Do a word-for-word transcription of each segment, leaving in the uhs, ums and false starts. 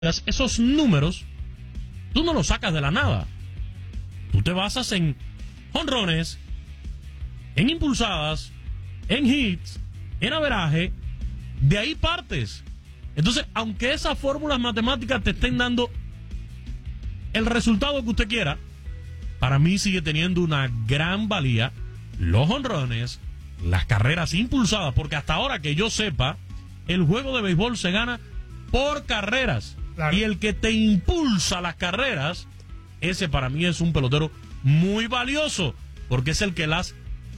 esos números, tú no los sacas de la nada. Tú te basas en jonrones, en impulsadas, en hits, en averaje. De ahí partes. Entonces, aunque esas fórmulas matemáticas te estén dando el resultado que usted quiera, para mí sigue teniendo una gran valía los jonrones, las carreras impulsadas, porque hasta ahora que yo sepa, el juego de béisbol se gana por carreras. Claro. Y el que te impulsa las carreras, ese para mí es un pelotero muy valioso, porque es el que las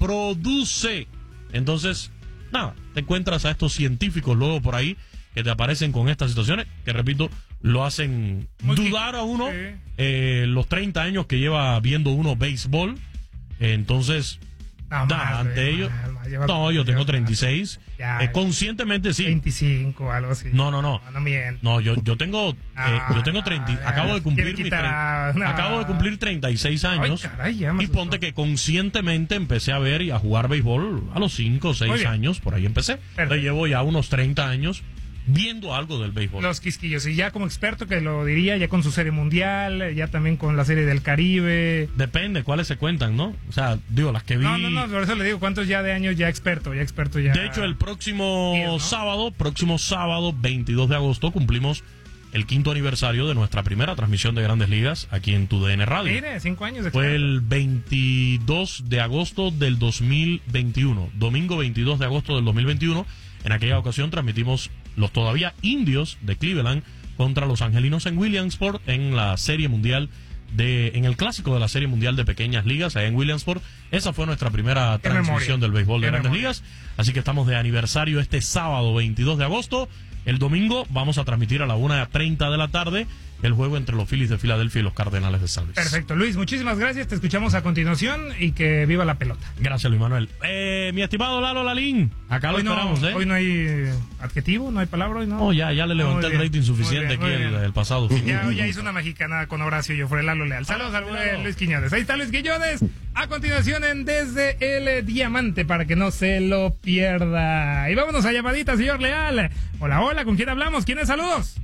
produce. Entonces, nada, te encuentras a estos científicos luego por ahí que te aparecen con estas situaciones, que repito, lo hacen muy dudar a uno, sí. eh, los treinta años que lleva viendo uno béisbol. Entonces, no, da, más, ante ellos, lleva, no, yo tengo lleva, treinta y seis, ya, eh, conscientemente sí. veinticinco, algo así. No, no, no. No, no, no yo, yo tengo, ah, eh, yo tengo treinta, ah, acabo de cumplir mi quitar, no. acabo de cumplir treinta y seis años. Ay, caray, ya y ponte que conscientemente empecé a ver y a jugar béisbol a los cinco o seis años, por ahí empecé. Pero llevo ya unos treinta años viendo algo del béisbol. Los quisquillos, y ya como experto que lo diría, ya con su serie mundial, ya también con la serie del Caribe. Depende cuáles se cuentan, ¿no? O sea, digo, las que vi. No, no, no, por eso le digo, ¿cuántos ya de años ya experto, ya experto ya? De hecho, el próximo diez, ¿no? sábado, próximo sábado, veintidós de agosto, cumplimos el quinto aniversario de nuestra primera transmisión de Grandes Ligas aquí en tu D N Radio. Mire, cinco años de Fue experto. el veintidós de agosto del dos mil veintiuno, domingo veintidós de agosto del dos mil veintiuno. En aquella ocasión transmitimos los todavía indios de Cleveland contra los angelinos en Williamsport en la serie mundial de, en el clásico de la serie mundial de pequeñas ligas allá en Williamsport. Esa fue nuestra primera Qué transmisión memoria. del béisbol de Qué Grandes memoria. Ligas. Así que estamos de aniversario este sábado veintidós de agosto. El domingo vamos a transmitir a la una treinta de la tarde el juego entre los Phillies de Filadelfia y los Cardenales de San Luis. Perfecto, Luis, muchísimas gracias, te escuchamos a continuación y que viva la pelota. Gracias, Luis Manuel. Eh, mi estimado Lalo Lalín, acá hoy lo esperamos, no, ¿eh? Hoy no hay adjetivo, no hay palabra, hoy no. Oh, ya, ya le levanté el rating suficiente muy bien, muy aquí el, el pasado. Ya, ya hizo una mexicana con Horacio, yo fue Lalo Leal. Saludos al buen Luis Quiñones. Ahí está Luis Quiñones. A continuación en Desde el Diamante para que no se lo pierda. Y vámonos a llamadita, señor Leal. Hola, hola, ¿con quién hablamos? ¿Quién es? Saludos.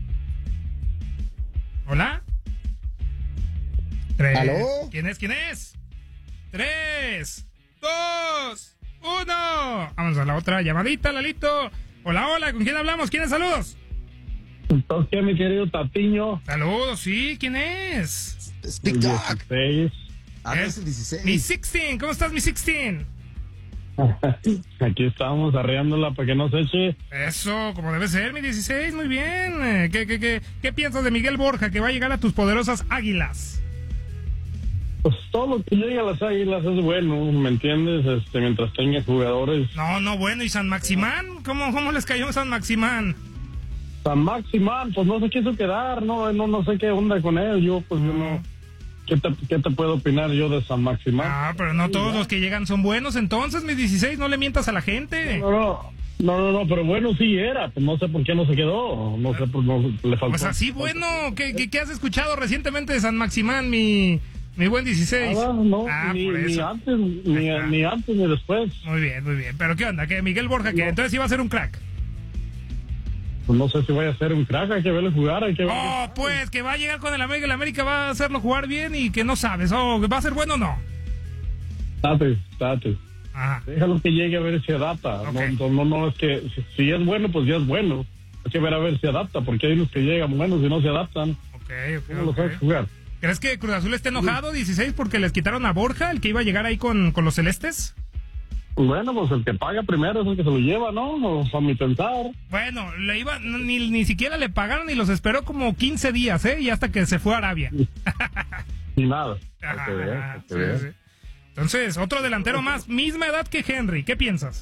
Hola. Tres. ¿Aló? ¿Quién es? ¿Quién es? Tres, dos, uno. Vamos a la otra llamadita, Lalito. Hola, hola, ¿con quién hablamos? ¿Quién es? Saludos. Entonces, ¿qué, mi querido Tatiño? Saludos, sí, ¿quién es? Speak Dog. dieciséis. Ah, no, es el dieciséis. Mi Sixteen, ¿cómo estás, mi Sixteen? Aquí estamos arreándola para que no se eche. Eso, como debe ser, mi dieciséis, muy bien. ¿Qué, qué, qué, qué piensas de Miguel Borja, que va a llegar a tus poderosas Águilas? Pues todo lo que llega a las Águilas es bueno, ¿me entiendes? Este, mientras tenga jugadores. No, no, bueno, ¿y San Maximán? ¿Cómo, cómo les cayó San Maximán? San Maximán, pues no se quiso quedar, no, no, no sé qué onda con él. Yo, pues yo no. ¿Qué te, ¿Qué te puedo opinar yo de San Maximán? Ah, pero no todos los que llegan son buenos, entonces, mis dieciséis, no le mientas a la gente. No, no, no, no, no, pero bueno sí era, pues no sé por qué no se quedó, no sé, pues no, le faltó. Pues así, bueno, ¿qué, qué, qué has escuchado recientemente de San Maximán, mi, mi buen dieciséis? Ah, no, ah, ni, por ni eso. antes, ni, ni antes ni después. Muy bien, muy bien, pero ¿qué onda? ¿Que Miguel Borja, que No. entonces iba a ser un crack? Pues no sé si vaya a ser un crack, hay que verle jugar, hay que ver. Oh, pues, que va a llegar con el América, el América va a hacerlo jugar bien y que no sabes, oh, ¿va a ser bueno o no? Date, date. Ajá. Déjalo que llegue a ver si adapta. Okay. No, no, no, es que si, si es bueno, pues ya es bueno. Hay que ver a ver si adapta, porque hay unos que llegan buenos y no se adaptan. Ok, ok, ¿Cómo lo ok. sabes jugar? ¿Crees que Cruz Azul está enojado, dieciséis, porque les quitaron a Borja, el que iba a llegar ahí con, con los celestes? Bueno, pues el que paga primero es el que se lo lleva, ¿no? O a mi pensar. Bueno, le iba, ni, ni siquiera le pagaron y los esperó como quince días, ¿eh? Y hasta que se fue a Arabia. Ni nada. Ajá, Hay que ver, hay que sí, ver. sí. Entonces, otro delantero más, misma edad que Henry, ¿qué piensas?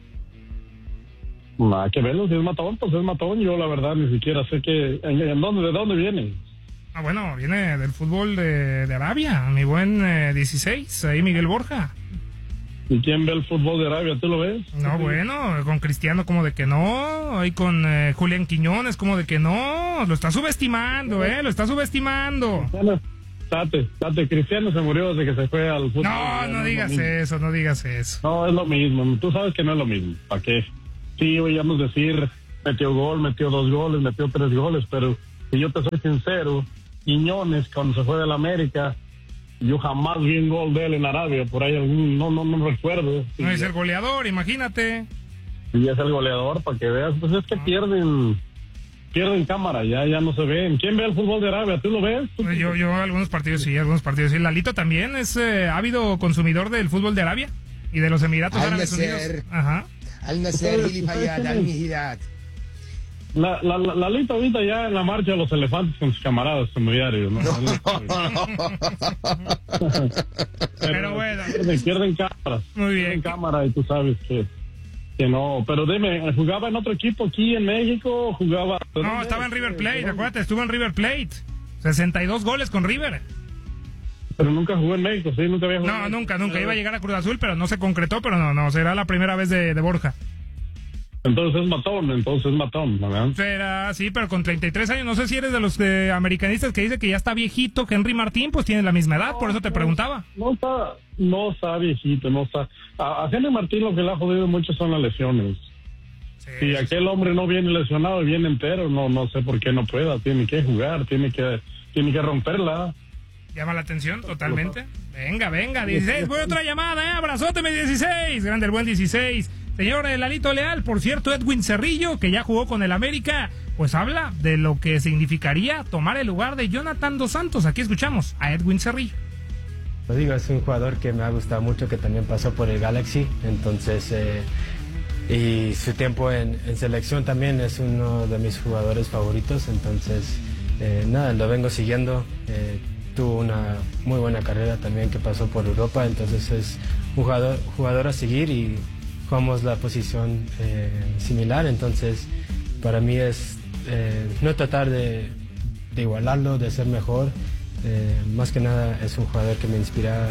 No, hay que verlo, si es matón, pues es matón. Yo la verdad ni siquiera sé que, en, en dónde, de dónde viene. Ah, bueno, viene del fútbol de, de Arabia, mi buen eh, dieciséis, ahí Miguel Borja. ¿Y quién ve el fútbol de Arabia? ¿Tú lo ves? No, bueno, con Cristiano como de que no, ahí con eh, Julián Quiñones como de que no, lo está subestimando, eh, lo está subestimando. Bueno, date, date, Cristiano se murió desde que se fue al fútbol. No, no digas eso, no digas eso. No, es lo mismo, tú sabes que no es lo mismo, ¿para qué? Sí, oíamos decir, metió gol, metió dos goles, metió tres goles, pero Y yo te soy sincero, Quiñones, cuando se fue de la América, yo jamás vi un gol de él en Arabia, por ahí algún, no, no, no recuerdo. No es el goleador, imagínate. Y es el goleador, para que veas, pues es que ah. pierden, pierden cámara, ya, ya no se ven. ¿Quién ve el fútbol de Arabia? ¿Tú lo ves? Pues yo, yo algunos partidos sí, algunos partidos sí. Lalito también es eh, ávido consumidor del fútbol de Arabia y de los Emiratos Árabes Unidos. Ajá. Al nacer, Lili Fayad, al Mihidat. La, la, la, Lalito ahorita ya en la marcha de los elefantes con sus camaradas como diarios, ¿no? pero, pero bueno. Pierden, pierden cámaras. Muy bien. Pierden cámara y tú sabes que, que no. Pero dime, ¿jugaba en otro equipo aquí en México? ¿Jugaba? No, estaba en River Plate, acuérdate, estuvo en River Plate. sesenta y dos goles con River. Pero nunca jugó en México, ¿sí? Nunca había jugado. No, nunca, nunca. Iba a llegar a Cruz Azul, pero no se concretó, pero no, no, será la primera vez de, de Borja. Entonces es matón, entonces es matón, ¿verdad? Será, sí, pero con treinta y tres años, no sé si eres de los de americanistas que dice que ya está viejito, que Henry Martín, pues tiene la misma edad, no, por eso te no, preguntaba. No está, no está viejito, no está. A, a Henry Martín lo que le ha jodido mucho son las lesiones. Sí, si sí, aquel hombre no viene lesionado y viene entero, no, no sé por qué no pueda, tiene que jugar, tiene que, tiene que romperla. Llama la atención totalmente. Venga, venga, dieciséis, voy a otra llamada, eh, abrazote, mi dieciséis, grande el buen dieciséis. Señor Lalito Leal, por cierto, Edwin Cerrillo, que ya jugó con el América, pues habla de lo que significaría tomar el lugar de Jonathan Dos Santos. Aquí escuchamos a Edwin Cerrillo. Lo digo, es un jugador que me ha gustado mucho, que también pasó por el Galaxy, entonces, eh, y su tiempo en, en selección también es uno de mis jugadores favoritos, entonces, eh, nada, lo vengo siguiendo. Eh, tuvo una muy buena carrera también que pasó por Europa, entonces es un jugador, jugador a seguir y jugamos la posición eh, similar, entonces para mí es eh, no tratar de, de igualarlo, de ser mejor, eh, más que nada es un jugador que me inspira,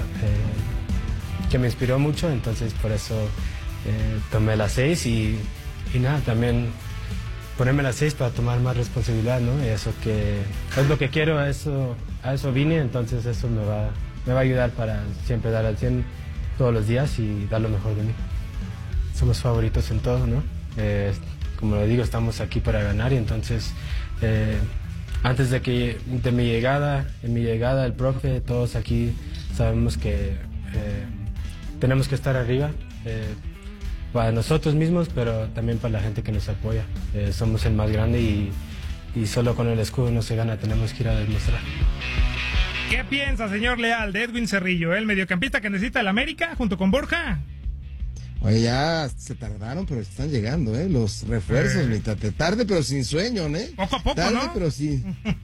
eh, que me inspiró mucho, entonces por eso eh, tomé las seis y, y nada, también ponerme las seis para tomar más responsabilidad, ¿no? Y eso que es lo que quiero, a eso, a eso vine, entonces eso me va, me va a ayudar para siempre dar al cien todos los días y dar lo mejor de mí. Somos favoritos en todo, ¿no? Eh, como lo digo, estamos aquí para ganar y entonces eh, antes de que de mi llegada, en mi llegada el profe, todos aquí sabemos que eh, tenemos que estar arriba eh, para nosotros mismos, pero también para la gente que nos apoya. Eh, somos el más grande y, y solo con el escudo no se gana, tenemos que ir a demostrar. ¿Qué piensa, señor Leal, de Edwin Cerrillo, el mediocampista que necesita el América junto con Borja? Oye, ya se tardaron, pero están llegando, ¿eh? Los refuerzos, eh. mitad de tarde, pero sin sueño, ¿eh? Poco a poco, tarde, ¿no? pero sí.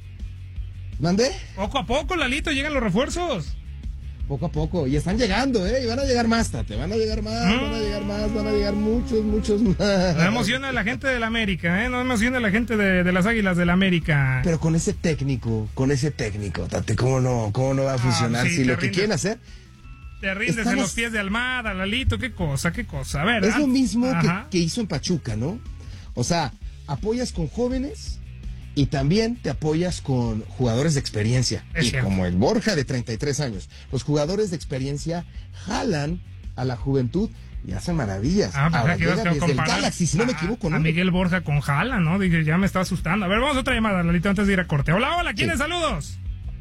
¿Mandé? Poco a poco, Lalito, llegan los refuerzos. Poco a poco, y están llegando, ¿eh? Y van a llegar más, Tate, van a llegar más, mm. van a llegar más, van a llegar muchos, muchos más. No emociona a la gente de la América, ¿eh? No emociona a la gente de, de las Águilas de la América. Pero con ese técnico, con ese técnico, Tate, ¿cómo no, cómo no va a funcionar? Ah, sí, si lo rindes. que quieren hacer... Te rindes Estamos... en los pies de Almada, Lalito, qué cosa, qué cosa. A ver, es lo mismo que, que hizo en Pachuca, ¿no? O sea, apoyas con jóvenes y también te apoyas con jugadores de experiencia. Es y cierto. Como el Borja de treinta y tres años, los jugadores de experiencia jalan a la juventud y hacen maravillas. Ah, pues ahora que llega ibas a desde comparar el Galaxy, si no a, me equivoco, ¿no? A Miguel Borja con Jala, ¿no? Dije, ya me está asustando. A ver, vamos a otra llamada, Lalito, antes de ir a corte. Hola, hola, ¿quiénes? Sí. Saludos.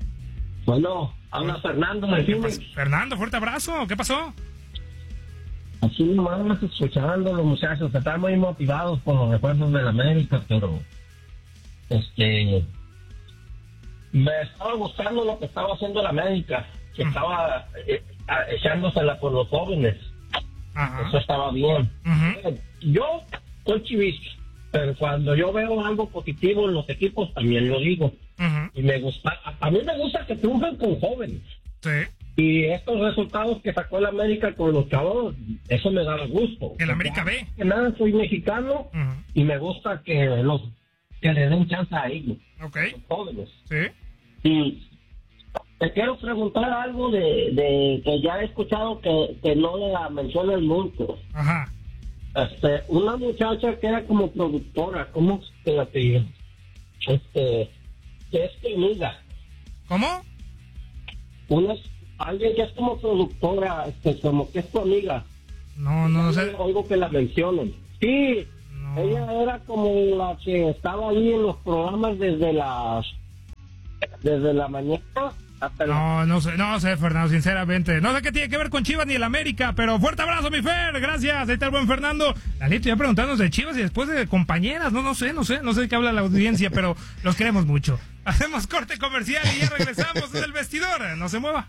Bueno, habla Fernando de Phoenix. Fernando, fuerte abrazo. ¿Qué pasó? Aquí nomás escuchando los muchachos, están muy motivados por los refuerzos de la América, pero este me estaba gustando lo que estaba haciendo la América, que uh-huh. estaba eh, echándosela por los jóvenes. Uh-huh. Eso estaba bien. Uh-huh. Yo soy chivista, pero cuando yo veo algo positivo en los equipos también lo digo. Uh-huh. Y me gusta, a, a mí me gusta que triunfen con jóvenes. Sí. Y estos resultados que sacó el América con los chavos, eso me da gusto. El América B. Que nada, soy mexicano uh-huh. y me gusta que los que le den chance a ellos. Okay. Los jóvenes. Sí. Y te quiero preguntar algo de, de que ya he escuchado que, que no la mencionas mucho. Ajá. Este, una muchacha que era como productora, ¿cómo se la pidió? Este, que es tu amiga. ¿Cómo? Una, alguien que es como productora, este, como que es tu amiga. No, no, no sé. Oigo que la mencionen. Sí. No, Ella era como la que estaba ahí en los programas desde las desde la mañana hasta la... No, no sé, no sé, Fernando, sinceramente. No sé qué tiene que ver con Chivas ni el América, pero fuerte abrazo, mi Fer. Gracias. Ahí está el buen Fernando. Lalito, ya preguntándonos de Chivas y después de compañeras. No, no sé, no sé, no sé de qué habla la audiencia, pero los queremos mucho. Hacemos corte comercial y ya regresamos desde el vestidor. No se mueva.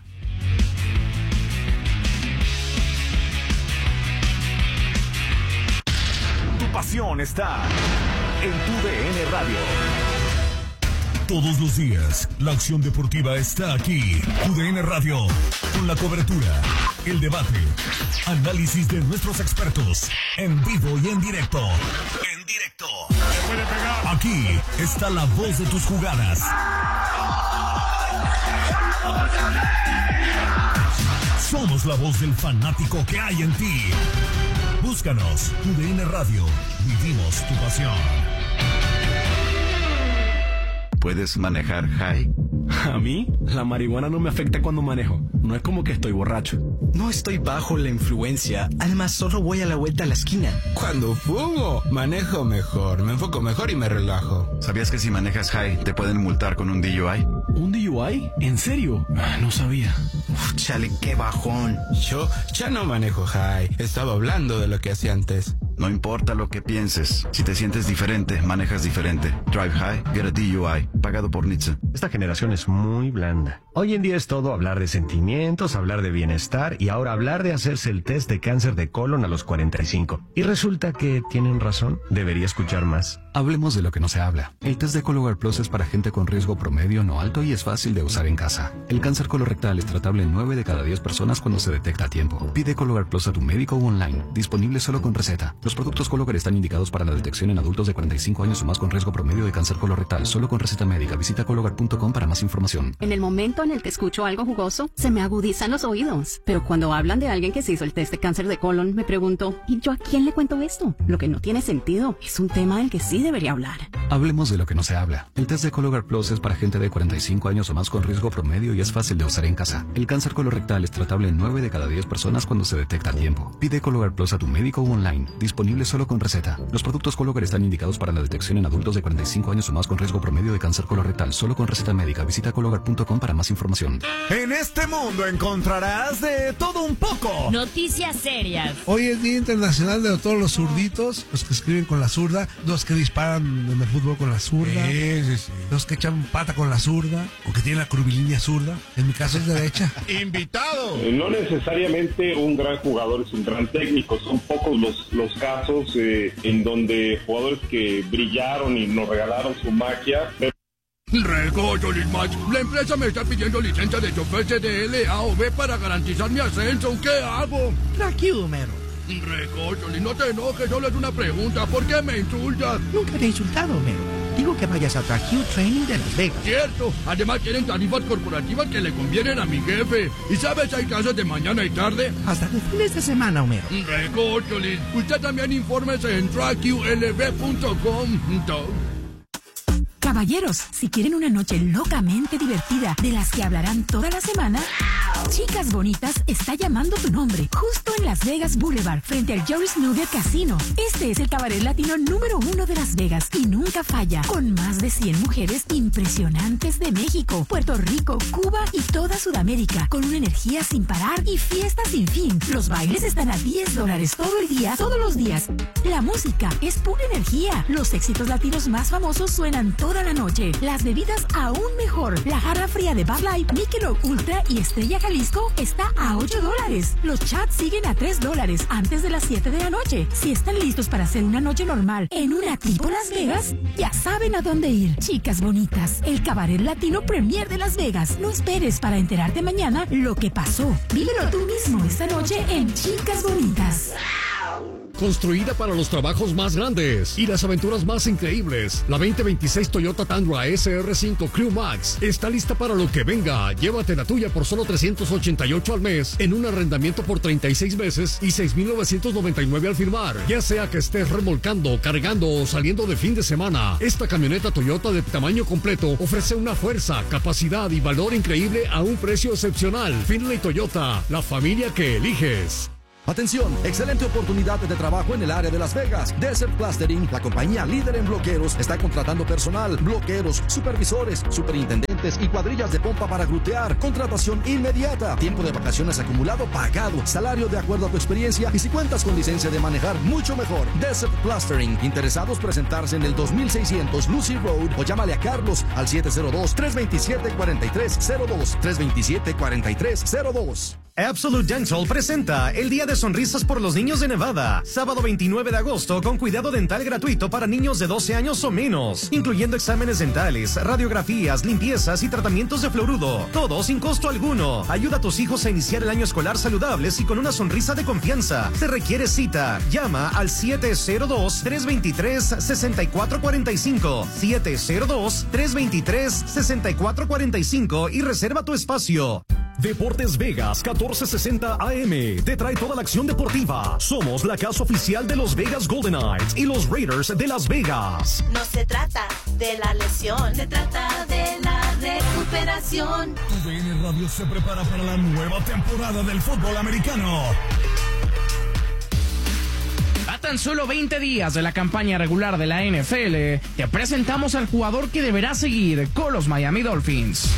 Tu pasión está en tu D N Radio. Todos los días, la acción deportiva está aquí. Tu D N Radio, con la cobertura, el debate, análisis de nuestros expertos, en vivo y en directo. En directo. Aquí está la voz de tus jugadas. Somos la voz del fanático que hay en ti. Búscanos, Tu D N Radio. Vivimos tu pasión. ¿Puedes manejar high? A mí, la marihuana no me afecta cuando manejo. No es como que estoy borracho. No estoy bajo la influencia. Además, solo voy a la vuelta a la esquina. Cuando fumo, manejo mejor. Me enfoco mejor y me relajo. ¿Sabías que si manejas high, te pueden multar con un D U I? ¿Un D U I? ¿En serio? Ah, no sabía. Uf, chale, qué bajón. Yo ya no manejo high. Estaba hablando de lo que hacía antes. No importa lo que pienses. Si te sientes diferente, manejas diferente. Drive high, get a D U I. Pagado por N H T S A. Esta generación es muy blanda. Hoy en día es todo hablar de sentimientos, hablar de bienestar y ahora hablar de hacerse el test de cáncer de colon a los cuarenta y cinco. Y resulta que tienen razón. Debería escuchar más. Hablemos de lo que no se habla. El test de Cologuard Plus es para gente con riesgo promedio no alto y es fácil de usar en casa. El cáncer colorectal es tratable en nueve de cada diez personas cuando se detecta a tiempo. Pide Cologuard Plus a tu médico o online. Disponible solo con receta. Los productos Cologuard están indicados para la detección en adultos de cuarenta y cinco años o más con riesgo promedio de cáncer colorectal. Solo con receta médica. Visita cologuard punto com para más información. En el momento en el que escucho algo jugoso, se me agudizan los oídos. Pero cuando hablan de alguien que se hizo el test de cáncer de colon, me pregunto, ¿y yo a quién le cuento esto? Lo que no tiene sentido. Es un tema del que sí debería hablar. Hablemos de lo que no se habla. El test de Cologuard Plus es para gente de cuarenta y cinco años o más con riesgo promedio y es fácil de usar en casa. El cáncer colorectal es tratable en nueve de cada diez personas cuando se detecta a tiempo. Pide Cologuard Plus a tu médico o online. Disponible solo con receta. Los productos Cologuard están indicados para la detección en adultos de cuarenta y cinco años o más con riesgo promedio de cáncer colorectal. Solo con receta médica. Visita cologuard punto com para más información. En este mundo encontrarás de todo un poco. Noticias serias. Hoy es Día Internacional de todos los zurditos, los que escriben con la zurda, los que disparan en el fútbol con la zurda, sí, sí, sí. los que echan pata con la zurda, o que tienen la curvilínea zurda. En mi caso es derecha. ¡Invitado! Eh, no necesariamente un gran jugador es un gran técnico. Son pocos los, los casos eh, en donde jugadores que brillaron y nos regalaron su magia. Pero... Recocho, Lismach. La empresa me está pidiendo licencia de chofer C D L A o B para garantizar mi ascenso. ¿Qué hago? Tranquilo, mero. Recocho, no te enojes, solo es una pregunta. ¿Por qué me insultas? Nunca te he insultado, mero. Digo que vayas a Track Training de Las Vegas. Cierto. Además tienen tarifas corporativas que le convienen a mi jefe. ¿Y sabes, hay clases de mañana y tarde? Hasta de fines de semana, Homero. Recocho, Liz. Usted también infórmese en track u l b punto com. Caballeros, si quieren una noche locamente divertida de las que hablarán toda la semana, Chicas Bonitas está llamando tu nombre justo en Las Vegas Boulevard frente al Joris Nugget Casino. Este es el cabaret latino número uno de Las Vegas y nunca falla, con más de cien mujeres impresionantes de México, Puerto Rico, Cuba y toda Sudamérica, con una energía sin parar y fiestas sin fin. Los bailes están a diez dólares todo el día, todos los días. La música es pura energía. Los éxitos latinos más famosos suenan toda la noche. Las bebidas aún mejor. La jarra fría de Bud Light, Michelob Ultra y Estrella Jalisco está a ocho dólares. Los chats siguen a tres dólares antes de las siete de la noche. Si están listos para hacer una noche normal en una tipo Las Vegas, ya saben a dónde ir. Chicas Bonitas, el cabaret latino premier de Las Vegas. No esperes para enterarte mañana lo que pasó. Vívelo tú mismo esta noche en Chicas Bonitas. Construida para los trabajos más grandes y las aventuras más increíbles, la veinte veintiséis Toyota Tundra S R cinco Crew Max está lista para lo que venga. Llévate la tuya por solo trescientos ochenta y ocho al mes en un arrendamiento por treinta y seis meses y seis mil novecientos noventa y nueve al firmar. Ya sea que estés remolcando, cargando o saliendo de fin de semana, esta camioneta Toyota de tamaño completo ofrece una fuerza, capacidad y valor increíble a un precio excepcional. Finlay Toyota, la familia que eliges. Atención, excelente oportunidad de trabajo en el área de Las Vegas. Desert Plastering, la compañía líder en bloqueros, está contratando personal, bloqueros, supervisores, superintendentes y cuadrillas de pompa para grutear. Contratación inmediata. Tiempo de vacaciones acumulado pagado. Salario de acuerdo a tu experiencia y si cuentas con licencia de manejar, mucho mejor. Desert Plastering. Interesados presentarse en el dos mil seiscientos Lucy Road o llámale a Carlos al siete cero dos, tres dos siete, cuatro tres cero dos, tres dos siete, cuatro tres cero dos. Absolute Dental presenta el Día de Sonrisas por los Niños de Nevada, sábado veintinueve de agosto, con cuidado dental gratuito para niños de doce años o menos, incluyendo exámenes dentales, radiografías, limpiezas y tratamientos de fluoruro, todo sin costo alguno. Ayuda a tus hijos a iniciar el año escolar saludables y con una sonrisa de confianza. Te requiere cita. Llama al siete cero dos, tres dos tres, seis cuatro cuatro cinco, siete cero dos, tres dos tres, seis cuatro cuatro cinco y reserva tu espacio. Deportes Vegas catorce sesenta A M te trae toda la acción deportiva. Somos la casa oficial de los Vegas Golden Knights y los Raiders de Las Vegas. No se trata de la lesión, se trata de la recuperación. Tu D N Radio se prepara para la nueva temporada del fútbol americano. A tan solo veinte días de la campaña regular de la N F L, te presentamos al jugador que deberá seguir con los Miami Dolphins.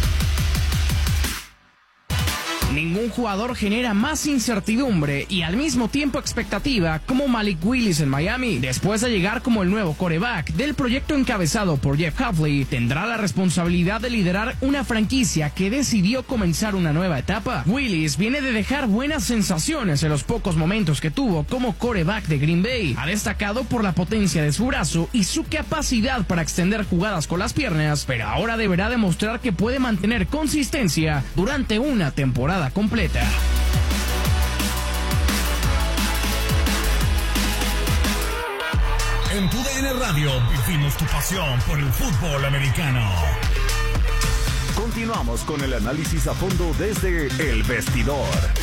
Ningún jugador genera más incertidumbre y al mismo tiempo expectativa como Malik Willis en Miami. Después de llegar como el nuevo quarterback del proyecto encabezado por Jeff Hafley, tendrá la responsabilidad de liderar una franquicia que decidió comenzar una nueva etapa. Willis viene de dejar buenas sensaciones en los pocos momentos que tuvo como quarterback de Green Bay. Ha destacado por la potencia de su brazo y su capacidad para extender jugadas con las piernas, pero ahora deberá demostrar que puede mantener consistencia durante una temporada completa. En tu D N Radio vivimos tu pasión por el fútbol americano. Continuamos con el análisis a fondo desde El Vestidor.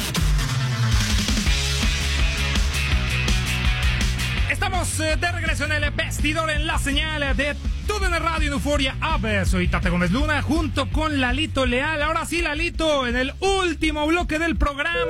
Estamos de regreso en El Vestidor en la señal de Tu D N Radio en Euforia App. Soy Tate Gómez Luna junto con Lalito Leal. Ahora sí, Lalito, en el último bloque del programa.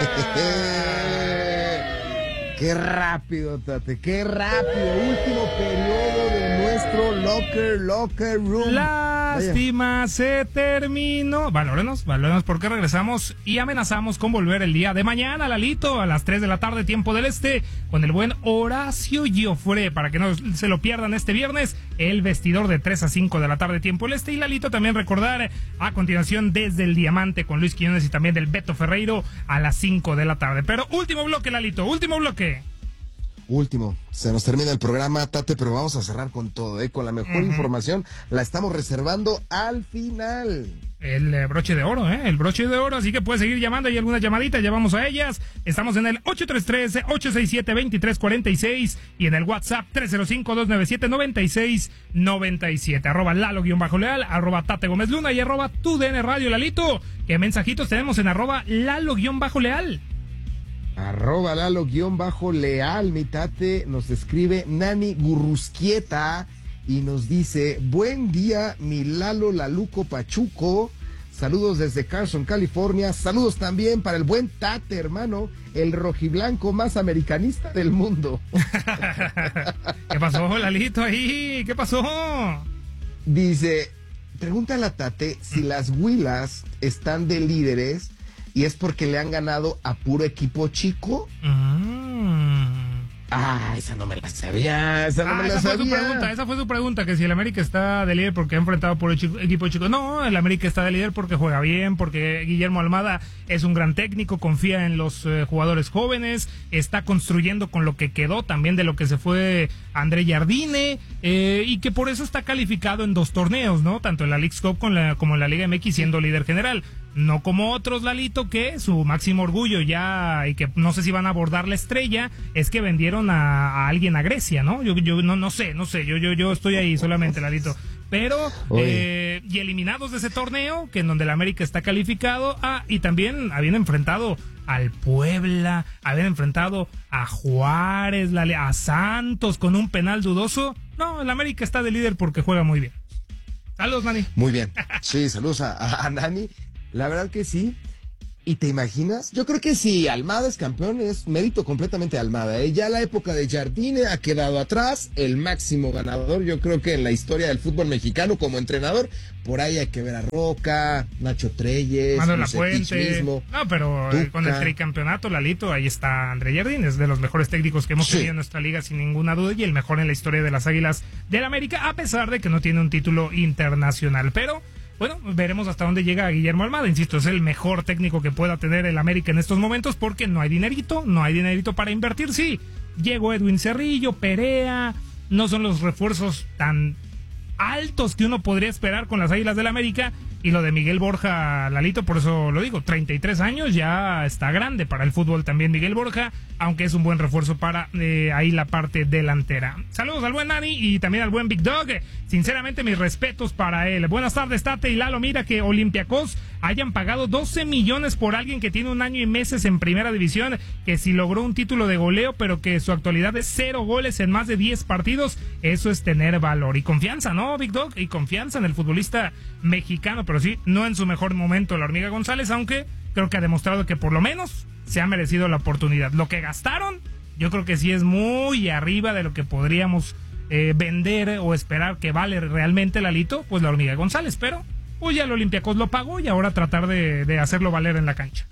Qué rápido, Tate, qué rápido. Último periodo de nuestro locker, locker room. Lástima, se terminó. Valórenos, valórenos porque regresamos y amenazamos con volver el día de mañana, Lalito, a las tres de la tarde, tiempo del este, con el buen Horacio Giofré, para que no se lo pierdan este viernes, El Vestidor de tres a cinco de la tarde, tiempo del este. Y Lalito, también recordar a continuación Desde el Diamante con Luis Quiñones y también del Beto Ferreiro a las cinco de la tarde. Pero último bloque, Lalito, último bloque. Último, se nos termina el programa, Tate, pero vamos a cerrar con todo, ¿eh? Con la mejor uh-huh. información, la estamos reservando al final. El eh, broche de oro, ¿eh? El broche de oro, así que puedes seguir llamando, hay algunas llamaditas, ya vamos a ellas. Estamos en el ocho tres tres, ocho seis siete, dos tres cuatro seis y en el WhatsApp tres cero cinco, dos nueve siete, nueve seis nueve siete. Arroba Lalo-Leal, arroba Tate Gómez Luna y arroba Tu D N Radio, Lalito. ¿Qué mensajitos tenemos en arroba Lalo-Leal? Arroba Lalo-Leal, mi Tate, nos escribe Nani Gurrusquieta y nos dice: buen día, mi Lalo Laluco Pachuco. Saludos desde Carson, California. Saludos también para el buen Tate, hermano, el rojiblanco más americanista del mundo. ¿Qué pasó, Lalito, ahí? ¿Qué pasó? Dice, pregúntale a Tate si las Huilas están de líderes y es porque le han ganado a puro equipo chico. Mm. Ah, esa no me la sabía. Esa no ah, me la esa sabía. Fue su pregunta, esa fue su pregunta, que si el América está de líder porque ha enfrentado por el chico, equipo chico. No, el América está de líder porque juega bien, porque Guillermo Almada es un gran técnico, confía en los eh, jugadores jóvenes, está construyendo con lo que quedó, también de lo que se fue André Jardine, eh, y que por eso está calificado en dos torneos, ¿no? Tanto en la Leagues Cup con la, como en la Liga M X, siendo líder general. No como otros, Lalito, que su máximo orgullo ya, y que no sé si van a abordar la estrella, es que vendieron a, a alguien a Grecia, ¿no? Yo, yo no, no sé, no sé, yo, yo, yo estoy ahí solamente, Lalito. Pero, eh, y eliminados de ese torneo, que en donde el América está calificado, ah, y también habían enfrentado al Puebla, habían enfrentado a Juárez, a Santos con un penal dudoso. No, el América está de líder porque juega muy bien. Saludos, Nani. Muy bien. Sí, saludos a, a, a Nani. La verdad que sí. ¿Y te imaginas? Yo creo que si Almada es campeón, es mérito completamente de Almada. ¿eh? Ya la época de Jardine ha quedado atrás, el máximo ganador, yo creo que en la historia del fútbol mexicano como entrenador. Por ahí hay que ver a Roca, Nacho Treyes, Mando La Fuente. Mismo, no, pero Tuca. Con el tricampeonato, Lalito, ahí está André Jardine, es de los mejores técnicos que hemos sí. tenido en nuestra liga sin ninguna duda y el mejor en la historia de las Águilas del América, a pesar de que no tiene un título internacional. Pero bueno, veremos hasta dónde llega Guillermo Almada. Insisto, es el mejor técnico que pueda tener el América en estos momentos porque no hay dinerito, no hay dinerito para invertir. Sí, llegó Edwin Cerrillo, Perea, no son los refuerzos tan altos que uno podría esperar con las Águilas del América. Y lo de Miguel Borja, Lalito, por eso lo digo, treinta y tres años, ya está grande para el fútbol también Miguel Borja, aunque es un buen refuerzo para eh, ahí la parte delantera. Saludos al buen Nani y también al buen Big Dog. Sinceramente, mis respetos para él. Buenas tardes, Tate y Lalo. Mira que Olympiacos hayan pagado doce millones por alguien que tiene un año y meses en primera división, que si logró un título de goleo, pero que su actualidad es cero goles en más de diez partidos. Eso es tener valor y confianza, ¿no, Big Dog? Y confianza en el futbolista mexicano, pero sí, no en su mejor momento la Hormiga González, aunque creo que ha demostrado que por lo menos se ha merecido la oportunidad. Lo que gastaron, yo creo que sí es muy arriba de lo que podríamos eh, vender o esperar que vale realmente, Lalito, pues la Hormiga González, pero pues ya el Olympiacos lo pagó y ahora tratar de, de hacerlo valer en la cancha.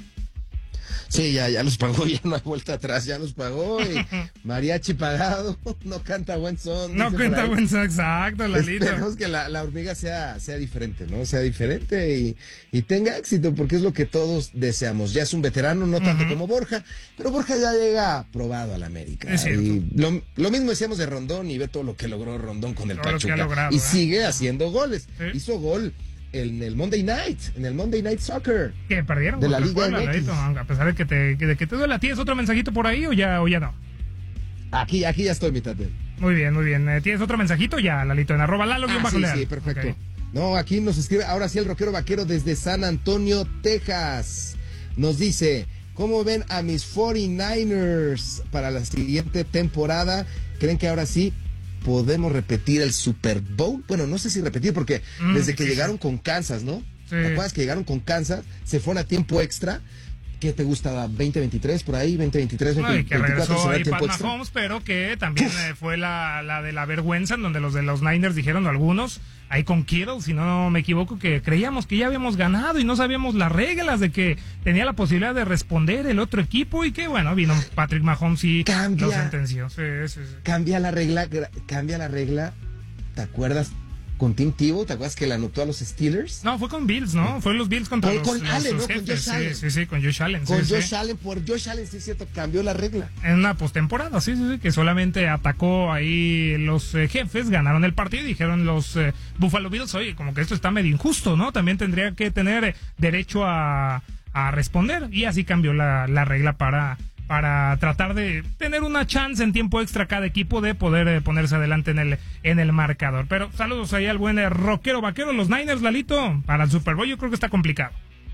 Sí, ya, ya los pagó, ya no hay vuelta atrás, ya los pagó y mariachi pagado, no canta buen son. No canta buen son, exacto, Lalito. Esperemos que la, la hormiga sea, sea diferente, ¿no? Sea diferente y, y tenga éxito, porque es lo que todos deseamos. Ya es un veterano, no tanto uh-huh. como Borja, pero Borja ya llega probado a la América. Es cierto. Y lo, lo mismo decíamos de Rondón y ve todo lo que logró Rondón con el todo Pachuca. Logrado, y ¿eh? sigue haciendo goles. Sí. Hizo gol en el Monday Night, en el Monday Night Soccer. Que perdieron de la Liga M X. A pesar de que te, de que te duela, ¿tienes otro mensajito por ahí o ya, o ya no? Aquí, aquí ya estoy, mitad de... Muy bien, muy bien. ¿Tienes otro mensajito? Ya, Lalito, en arroba Lalo. Ah, sí, leal. sí, perfecto. Okay. No, aquí nos escribe, ahora sí el rockero vaquero desde San Antonio, Texas. Nos dice, ¿cómo ven a mis cuarenta y nueve ers para la siguiente temporada? ¿Creen que ahora sí podemos repetir el Super Bowl? Bueno, no sé si repetir, porque mm, desde que sí, llegaron sí. con Kansas, ¿no? Sí. ¿Te acuerdas que llegaron con Kansas? Se fueron a tiempo extra. ¿Qué te gusta? ¿veinte veintitrés por ahí? ¿veinte veintitrés? No, y que regresó ahí Pat Mahomes, pero que también eh, fue la, la de la vergüenza, en donde los de los Niners dijeron algunos, ahí con Kittle, si no me equivoco, que creíamos que ya habíamos ganado y no sabíamos las reglas, de que tenía la posibilidad de responder el otro equipo y que, bueno, vino Patrick Mahomes y cambia, lo sentenció. Sí, sí, sí. Cambia la regla, cambia la regla, ¿te acuerdas? Con Tim Tebow, ¿te acuerdas que le anotó a los Steelers? No, fue con Bills, ¿no? Fue los Bills contra con, los, con los, Allen, los ¿no? jefes. Con Josh Allen. Sí, sí, con Josh Allen. Con sí, Josh sí. Allen, por Josh Allen, sí es cierto, cambió la regla. En una postemporada, sí, sí, sí, que solamente atacó ahí los eh, jefes, ganaron el partido y dijeron los eh, Buffalo Bills, oye, como que esto está medio injusto, ¿no? También tendría que tener eh, derecho a, a responder y así cambió la, la regla para... para tratar de tener una chance en tiempo extra cada equipo de poder eh, ponerse adelante en el en el marcador. Pero saludos ahí al buen eh, rockero vaquero, los Niners, Lalito, para el Super Bowl yo creo que está complicado.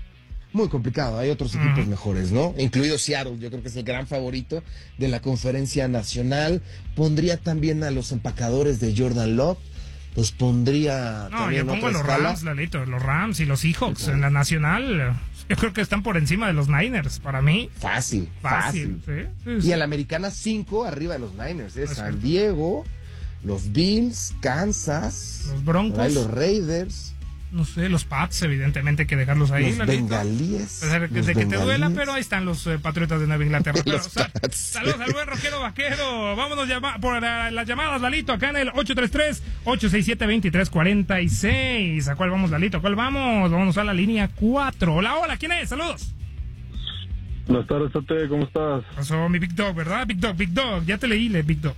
Muy complicado, hay otros equipos uh-huh. mejores, ¿no? Incluido Seattle, yo creo que es el gran favorito de la conferencia nacional. Pondría también a los empacadores de Jordan Love. Los pondría no, también yo pongo otra los escala. Rams, Lalito, los Rams y los Seahawks en la nacional. Yo creo que están por encima de los Niners, para mí. Fácil, fácil. fácil. Sí, sí, sí. Y en la americana cinco arriba de los Niners, ¿eh? San Diego, los Bills, Kansas, los Broncos, ahí los Raiders. No sé, los Pats, evidentemente hay que dejarlos ahí. Los Lalito. bengalíes. O sea, de, los de que te duela, bengalíes. pero ahí están los eh, Patriotas de Nueva Inglaterra. Pero, los o sea, saludos al buen rockero vaquero. Vámonos llama, por uh, las llamadas, Lalito, acá en el ocho tres tres, ocho seis siete, dos tres cuatro seis. ¿A cuál vamos, Lalito? ¿A cuál vamos? Vamos a la línea cuatro. Hola, hola, ¿quién es? Saludos. Buenas tardes, Tate, ¿cómo estás? Pasó mi Big Dog, ¿verdad? Big Dog, Big Dog, ya te leí, le Big Dog.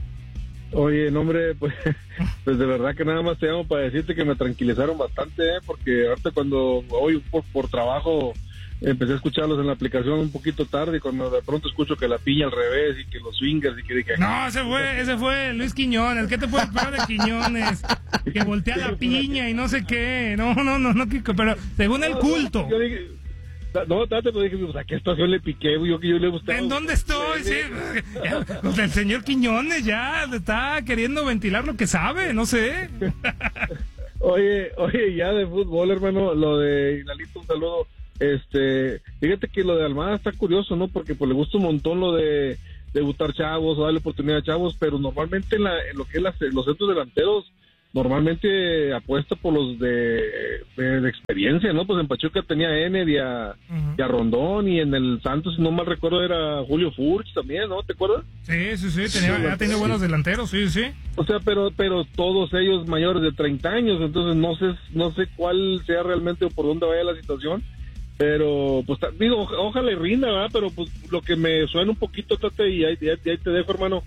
Oye, no, hombre, pues, pues de verdad que nada más te llamo para decirte que me tranquilizaron bastante, ¿eh? Porque ahorita cuando hoy por, por trabajo empecé a escucharlos en la aplicación un poquito tarde y cuando de pronto escucho que la piña al revés y que los swingers y que dije... No, ese fue, ese fue Luis Quiñones, ¿qué te puedes esperar de Quiñones? Que voltea la piña y no sé qué, no, no, no, no, pero según el culto... Yo dije... No, te lo dije, pues, ¿a qué estación le piqué? Yo que yo le gustaba. ¿En dónde estoy? Sí, pues el señor Quiñones ya está queriendo ventilar lo que sabe, no sé. Oye, oye, ya de fútbol, hermano, lo de Lalito, un saludo Este, fíjate que lo de Almada está curioso, ¿no? Porque pues le gusta un montón lo de debutar chavos o darle oportunidad a chavos, pero normalmente en, la, en lo que es la, los centros delanteros, normalmente apuesta por los de, de, de experiencia, ¿no? Pues en Pachuca tenía a Ener y a, uh-huh. y a Rondón, y en el Santos, si no mal recuerdo, era Julio Furch también, ¿no? ¿Te acuerdas? Sí, sí, sí, tenía, ha tenido buenos delanteros, sí, sí. O sea, pero pero todos ellos mayores de treinta años, entonces no sé no sé cuál sea realmente o por dónde vaya la situación. Pero, pues, digo, ojalá y rinda, ¿verdad? Pero, pues, lo que me suena un poquito, Tate, y ahí, ahí, ahí te dejo, hermano,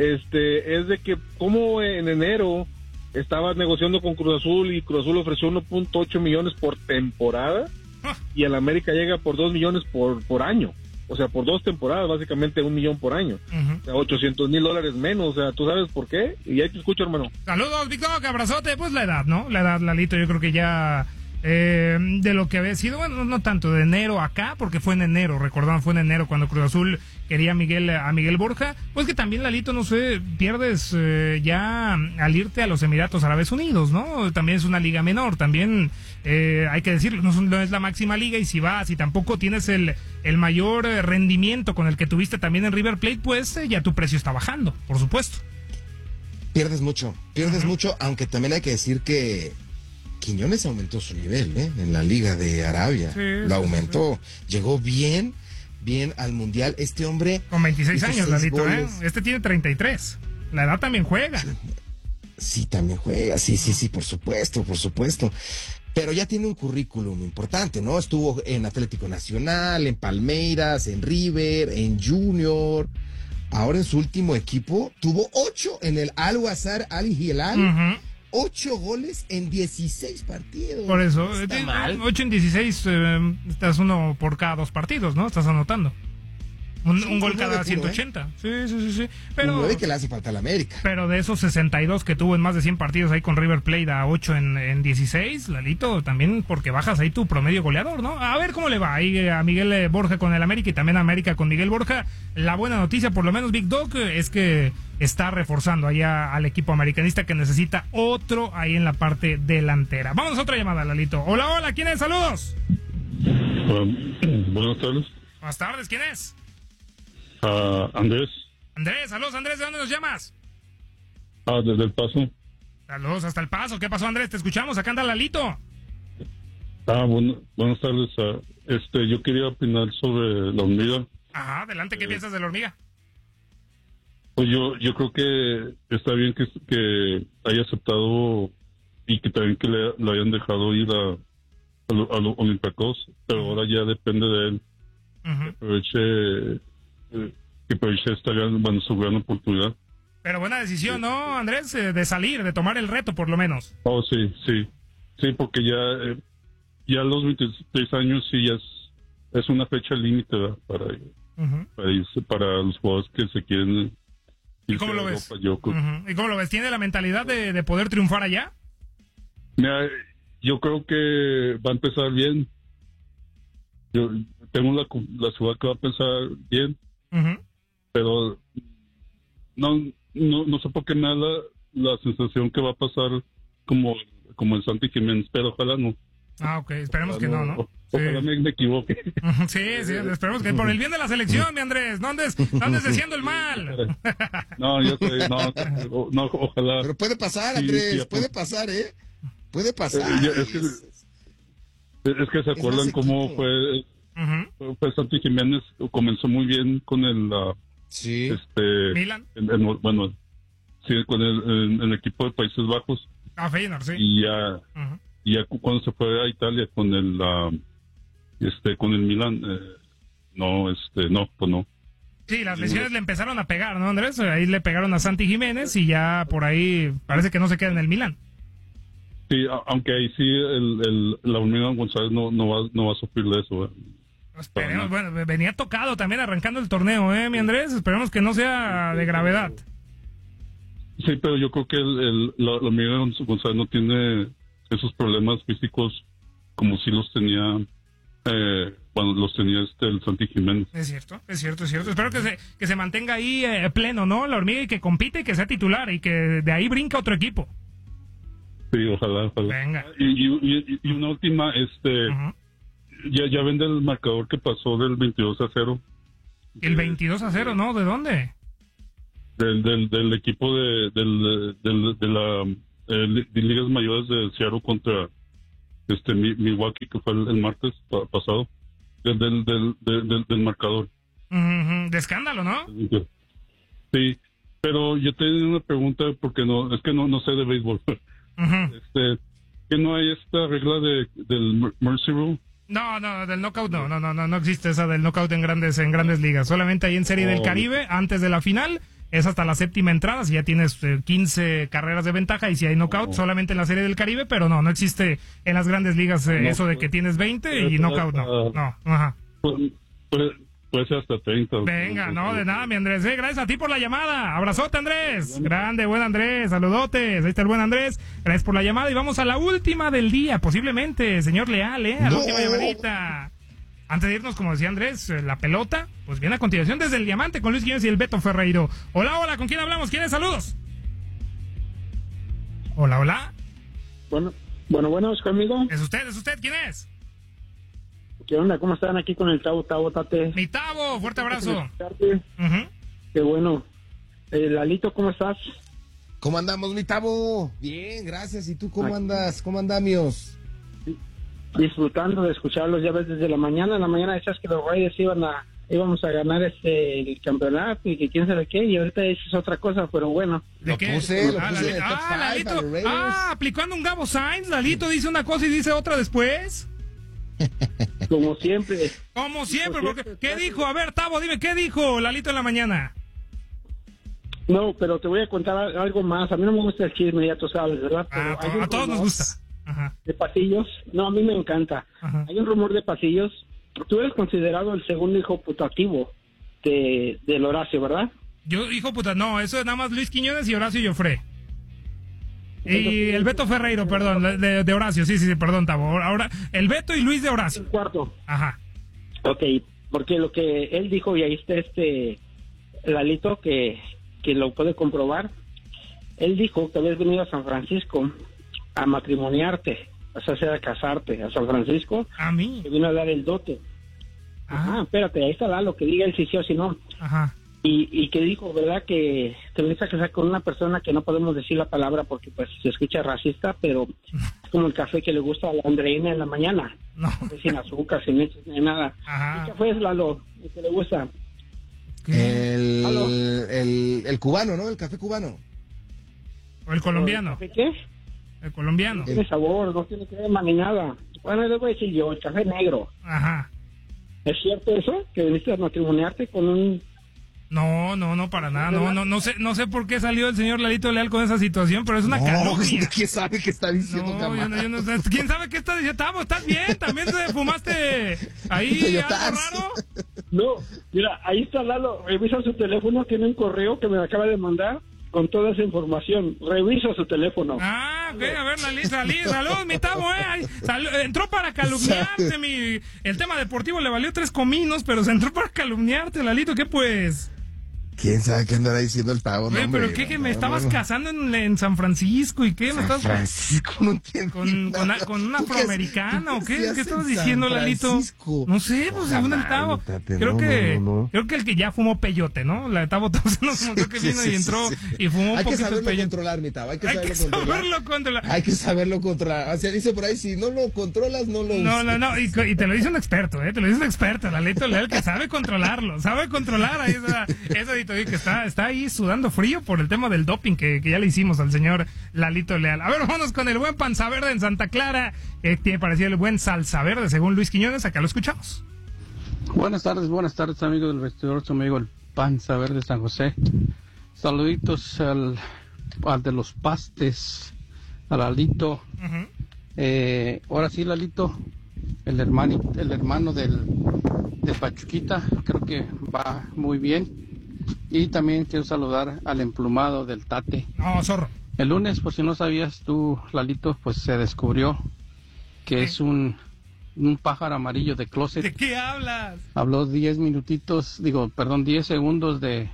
este, es de que como en enero estaba negociando con Cruz Azul y Cruz Azul ofreció uno punto ocho millones por temporada y el América llega por dos millones por, por año. O sea, por dos temporadas, básicamente un millón por año. Uh-huh. O sea, ochocientos mil dólares menos. O sea, ¿tú sabes por qué? Y ahí te escucho, hermano. Saludos, Víctor, abrazote. Pues la edad, ¿no? La edad, Lalito, yo creo que ya... Eh, de lo que había sido, bueno, no tanto de enero acá, porque fue en enero, recordaban, fue en enero cuando Cruz Azul quería a Miguel, a Miguel Borja, pues que también, Lalito, no sé, pierdes eh, ya al irte a los Emiratos Árabes Unidos, ¿no? También es una liga menor, también eh, hay que decirlo, no, no es la máxima liga, y si vas y tampoco tienes el, el mayor rendimiento con el que tuviste también en River Plate, pues eh, ya tu precio está bajando, por supuesto. Pierdes mucho, pierdes uh-huh. mucho, aunque también hay que decir que Quiñones aumentó su nivel, ¿eh? En la Liga de Arabia. Sí, lo aumentó. Sí, sí. Llegó bien, bien al Mundial. Este hombre... Con veintiséis años, Lalito, ¿eh? Este tiene treinta y tres. La edad también juega. Sí, sí, también juega. Sí, sí, sí, por supuesto, por supuesto. Pero ya tiene un currículum importante, ¿no? Estuvo en Atlético Nacional, en Palmeiras, en River, en Junior. Ahora en su último equipo tuvo ocho en el Al-Wazar Al-Hilal. Uh-huh. Ocho goles en dieciséis partidos. Por eso, está mal. Ocho en dieciséis, eh, estás uno por cada dos partidos, ¿no? Estás anotando. Un, sí, un gol cada ciento ochenta. ¿eh? Sí, sí, sí, sí. Pero, un nueve que le hace falta a la América. Pero de esos sesenta y dos que tuvo en más de cien partidos ahí con River Plate a ocho en, en dieciséis, Lalito, también porque bajas ahí tu promedio goleador, ¿no? A ver cómo le va ahí a Miguel Borja con el América y también a América con Miguel Borja. La buena noticia, por lo menos Big Dog, es que está reforzando allá al equipo americanista que necesita otro ahí en la parte delantera. Vamos a otra llamada, Lalito. Hola, hola, ¿quién es? Saludos. Um, buenas tardes. Buenas tardes, ¿quién es? Uh, Andrés. Andrés, saludos, Andrés, ¿de dónde nos llamas? Ah, desde El Paso. Saludos hasta El Paso. ¿Qué pasó, Andrés? Te escuchamos, acá anda Lalito. Ah, bueno, buenas tardes. Uh, este, yo quería opinar sobre la hormiga. Ajá, adelante, ¿qué eh, piensas de la hormiga? Pues yo, yo creo que está bien que, que haya aceptado y que también que le, le hayan dejado ir a, a, lo, a los Olympiacos, pero ahora ya depende de él. Uh-huh. Que aproveche que aproveche esta gran, bueno, su gran oportunidad. Pero buena decisión, ¿no, Andrés? Eh, de salir, de tomar el reto, por lo menos. Oh, sí, sí. Sí, porque ya, eh, ya a los veintiséis años sí ya es, es una fecha límite para, uh-huh. para, irse, para los jugadores que se quieren. ¿Y cómo lo ves? Yo, uh-huh. ¿Y cómo lo ves? ¿Tiene la mentalidad de, de poder triunfar allá? Mira, yo creo que va a empezar bien. Yo tengo la, la seguridad que va a empezar bien. Uh-huh. Pero no, no no sé por qué nada la, la sensación que va a pasar como, como en Santi Jiménez, pero ojalá no. Ah, ok, esperemos ojalá que no, ¿no? Ojalá sí. me, me equivoque. Sí, sí, esperemos que por el bien de la selección, mi Andrés, no andes, no andes deseando el mal. No, yo sé, no, no, ojalá. Pero puede pasar, Andrés, sí, sí, puede pasar, ¿eh? Puede pasar. Eh, yo, es, que, es que se acuerdan cómo fue... Uh-huh. Pues Santi Jiménez comenzó muy bien con el uh, sí. este Milan en, en, bueno sí con el, en, el equipo de Países Bajos ah, Feyenoord, sí. y ya uh-huh. y ya cuando se fue a Italia con el uh, este con el Milan eh, no este no pues no sí, las lesiones le empezaron a pegar, ¿no, Andrés? Ahí le pegaron a Santi Jiménez y ya por ahí parece que no se queda en el Milan. Sí, aunque ahí sí el, el la Hormiga González no no va no va a sufrir de eso, ¿eh? Esperemos, bueno, venía tocado también arrancando el torneo, ¿eh, mi Andrés? Esperemos que no sea de gravedad. Sí, pero yo creo que el, el, la, la Hormiga González no tiene esos problemas físicos como si los tenía eh, cuando los tenía este el Santi Jiménez. Es cierto, es cierto, es cierto. Espero que se, que se mantenga ahí eh, pleno, ¿no? La Hormiga, y que compite y que sea titular y que de ahí brinca otro equipo. Sí, ojalá, ojalá. Venga. Y, y, y una última, este... Uh-huh. ya, ya ven el marcador que pasó del veintidós a cero. El veintidós a cero, ¿no? ¿De dónde? Del, del, del equipo de, del, del, de la eh, de ligas mayores de Seattle contra este Milwaukee, que fue el, el martes pa, pasado. Del, del, del, del, del marcador. Uh-huh. De escándalo, ¿no? Sí, pero yo tengo una pregunta porque no, es que no, no sé de béisbol. Uh-huh. Este, que no hay esta regla de del Mercy Rule. No, no, del knockout no, no, no, no, no existe esa del knockout en grandes, en grandes ligas. Solamente ahí en Serie oh. del Caribe, antes de la final, es hasta la séptima entrada, si ya tienes eh, quince carreras de ventaja, y si hay knockout, oh. solamente en la Serie del Caribe, pero no, no existe en las grandes ligas eh, no, eso de que tienes veinte y knockout, no, no, ajá. Puede, puede ser hasta treinta. Venga, no, de nada, mi Andrés, eh, gracias a ti por la llamada, abrazote, Andrés, grande, buen Andrés, saludotes, ahí está el buen Andrés, gracias por la llamada, y vamos a la última del día, posiblemente, señor Leal, eh, a la no. última llamadita. Antes de irnos, como decía Andrés, la pelota, pues viene a continuación desde el Diamante con Luis Quiñones y el Beto Ferreiro. Hola, hola, ¿con quién hablamos? ¿Quiénes? Saludos. Hola, hola. Bueno, bueno, bueno, ¿es conmigo? ¿Es usted? ¿Es usted? ¿Quién es? ¿Qué onda? ¿Cómo están aquí con el Tavo, Tavo, Tate? Mi Tavo, fuerte abrazo. Uh-huh. Qué bueno. Eh, Lalito, ¿cómo estás? ¿Cómo andamos, mi Tavo? Bien, gracias. ¿Y tú cómo andas? ¿Cómo andamios? Disfrutando de escucharlos, ya ves, desde la mañana. En la mañana decías que los Raiders iban a, íbamos a ganar este el campeonato y que quién sabe qué, y ahorita dices otra cosa, pero bueno. ¿De lo qué? Puse, lo ah, puse Lalito, ah, Lalito, ah, aplicando un Gabo Sainz, Lalito dice una cosa y dice otra después. Como siempre. Como siempre, porque ¿qué dijo? A ver, Tavo, dime, ¿qué dijo Lalito en la mañana? No, pero te voy a contar algo más. A mí no me gusta el chisme, ya tú sabes, ¿verdad? Pero ah, a, a todos nos gusta. Ajá. De pasillos, no, a mí me encanta. Ajá. Hay un rumor de pasillos. Tú eres considerado el segundo hijo putativo de, del Horacio, ¿verdad? Yo, hijo puta, no, eso es nada más Luis Quiñones y Horacio Joffre. Y el Beto Ferreiro, perdón, de, de Horacio, sí, sí, sí, perdón, Tavo. Ahora, el Beto y Luis de Horacio. El cuarto. Ajá. Ok, porque lo que él dijo, y ahí está este Lalito, que, que lo puede comprobar, él dijo que habías venido a San Francisco a matrimoniarte, o sea, a casarte a San Francisco. A mí. Que vino a dar el dote. Ajá, Ajá espérate, ahí está Lalo, que diga él si sí o si no. Ajá. Y, y que dijo, ¿verdad? Que te vienes a casar con una persona que no podemos decir la palabra porque pues se escucha racista, pero es como el café que le gusta a la Andreina en la mañana. No. Sin azúcar, sin leche, sin nada. Ajá. ¿Qué café es, Lalo? ¿El que le gusta? El, el, el cubano, ¿no? El café cubano. ¿O el colombiano? ¿El café qué? El colombiano. No tiene sabor, no tiene crema ni nada. Bueno, les voy a decir yo, el café negro. Ajá. ¿Es cierto eso? ¿Que viniste a matrimoniarte con un...? No, no, no, para nada. No, no, no sé, no sé por qué salió el señor Lalito Leal con esa situación, pero es una no, calumnia. ¿Quién sabe qué está diciendo? No, yo no, yo no sé. ¿Quién sabe qué está diciendo? Tavo, ¿estás bien? ¿También te fumaste ahí algo raro? No, mira, ahí está Lalo. Revisa su teléfono, tiene un correo que me acaba de mandar con toda esa información. Revisa su teléfono. Ah, ok, a ver, Lalito, salud, salud, mi Tavo, eh. Salud, entró para calumniarte, mi... El tema deportivo le valió tres cominos, pero se entró para calumniarte, Lalito, ¿qué pues? ¿Quién sabe qué andará diciendo el Tavo? Oye, no, pero hombre, ¿qué? que no, ¿Me no, estabas no. casando en, en San Francisco? ¿Y qué? ¿Me San estabas... Francisco, no entiendo. ¿Con, con, con un afroamericano o qué? ¿Qué estabas diciendo, Lalito? No sé, pues según el Tavo. Creo no, que no, no, no. creo que el que ya fumó peyote, ¿no? La Tavo se nos mostró que vino sí, y entró sí, sí. y fumó un Hay que poquito de saberlo peyote. controlar, mi Tavo. Hay que, Hay saberlo, que controlar. saberlo controlar. Hay que saberlo controlar. O sea, dice por ahí, si no lo controlas, no lo No, uses. no, no. Y, y te lo dice un experto, ¿eh? Te lo dice un experto, Lalito Leal, que sabe controlarlo. Sabe controlar ahí esa, esa auditoría que está, está ahí sudando frío por el tema del doping que, que ya le hicimos al señor Lalito Leal. A ver, vámonos con el buen Panza Verde en Santa Clara, que tiene parecido el buen Salsa Verde, según Luis Quiñones. Acá lo escuchamos. Buenas tardes, buenas tardes, amigos del vestidor, su amigo el Panza Verde San José. Saluditos al, al de los pastes, a Lalito. Uh-huh. eh, ahora sí, Lalito, el hermano, el hermano del, del Pachuquita, creo que va muy bien. Y también quiero saludar al emplumado del Tate. No, zorro. El lunes, por si no sabías tú, Lalito, pues se descubrió que ¿Qué? es un, un pájaro amarillo de closet. ¿De qué hablas? Habló diez minutitos, digo, perdón, diez segundos de,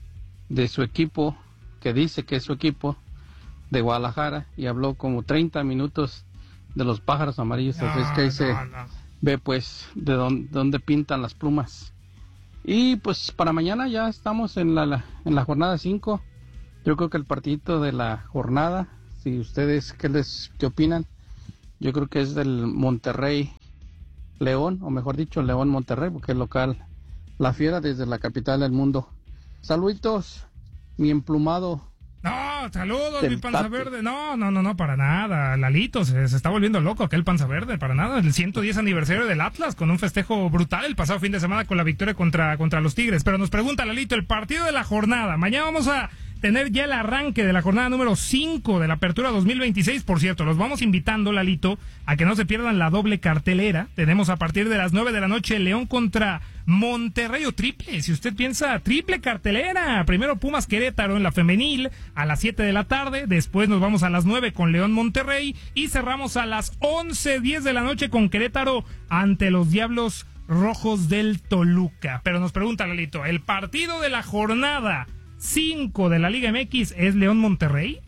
de su equipo, que dice que es su equipo, de Guadalajara, y habló como treinta minutos de los pájaros amarillos. No, Entonces, que dice, no, no. ve pues de dónde, dónde pintan las plumas. Y pues para mañana ya estamos en la, la en la jornada cinco. Yo creo que el partidito de la jornada, si ustedes qué les qué opinan, yo creo que es del Monterrey León, o mejor dicho León Monterrey, porque es local, la Fiera desde la capital del mundo. Saluditos, mi emplumado. No, saludos, mi panza verde. No, no, no, no, para nada. Lalito, se, se está volviendo loco aquel panza verde, para nada. El ciento diez aniversario del Atlas, con un festejo brutal el pasado fin de semana con la victoria contra, contra los Tigres. Pero nos pregunta Lalito, el partido de la jornada. Mañana vamos a tener ya el arranque de la jornada número cinco de la Apertura dos mil veintiséis. Por cierto, los vamos invitando, Lalito, a que no se pierdan la doble cartelera. Tenemos a partir de las nueve de la noche León contra Monterrey, o triple, si usted piensa, triple cartelera. Primero Pumas Querétaro en la femenil a las siete de la tarde, después nos vamos a las nueve con León Monterrey y cerramos a las once diez de la noche con Querétaro ante los Diablos Rojos del Toluca. Pero nos pregunta Lalito, ¿el partido de la jornada cinco de la Liga M X es León Monterrey?